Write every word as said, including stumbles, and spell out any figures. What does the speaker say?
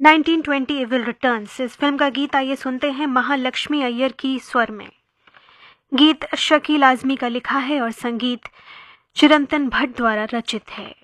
Nineteen twenty evil returns, इस film का गीत आइए सुनते हैं महालक्ष्मी अय्यर की स्वर में। गीत शकील आजमी का लिखा है और संगीत चिरंतन भट्ट द्वारा रचित है।